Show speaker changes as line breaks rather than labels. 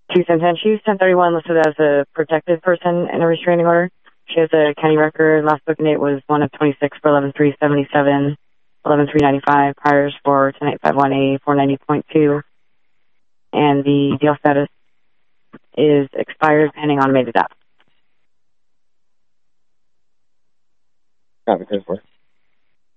She's 1031 listed as a protected person in a restraining order. She has a county record. Last booking date was 1 of 26 for 11-3-77, 11-3-95, priors for 10851A, 490.2, and the deal status is expired pending automated app.
Copy, 10-4.